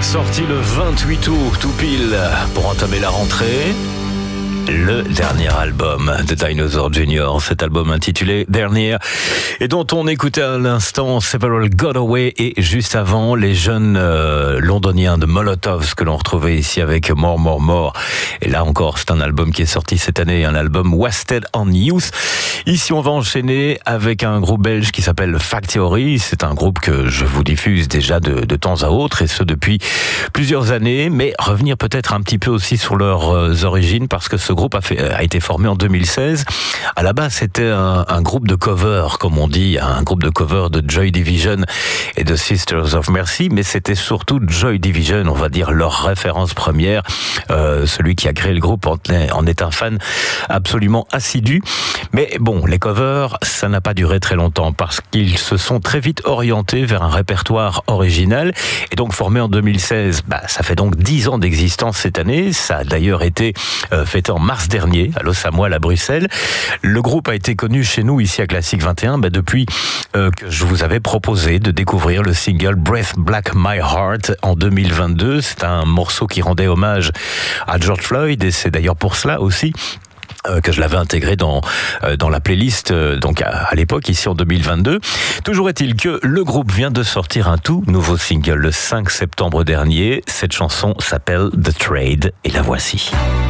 Sorti le 28 août, tout pile, pour entamer la rentrée. Le dernier album de Dinosaur Jr., cet album intitulé Dernier, et dont on écoutait à l'instant Several Got Away, et juste avant les jeunes londoniens de Molotov, que l'on retrouvait ici avec More. Et là encore, c'est un album qui est sorti cette année, un album Wasted on Youth. Ici, on va enchaîner avec un groupe belge qui s'appelle Factory. C'est un groupe que je vous diffuse déjà de temps à autre, et ce depuis plusieurs années, mais revenir peut-être un petit peu aussi sur leurs origines, parce que ce groupe a été formé en 2016. À la base, c'était un groupe de cover, comme on dit, un groupe de cover de Joy Division et de Sisters of Mercy, mais c'était surtout Joy Division, on va dire, leur référence première. Celui qui a créé le groupe en est un fan absolument assidu. Mais bon, les covers, ça n'a pas duré très longtemps, parce qu'ils se sont très vite orientés vers un répertoire original, et donc formé en 2016, ça fait donc 10 ans d'existence cette année. Ça a d'ailleurs été fêté en mars dernier, à Los Amoils, à Bruxelles. Le groupe a été connu chez nous, ici à Classique 21, depuis que je vous avais proposé de découvrir le single Breath Black My Heart en 2022. C'est un morceau qui rendait hommage à George Floyd, et c'est d'ailleurs pour cela aussi que je l'avais intégré dans la playlist donc à l'époque, ici en 2022. Toujours est-il que le groupe vient de sortir un tout nouveau single le 5 septembre dernier. Cette chanson s'appelle The Trade, et la voici.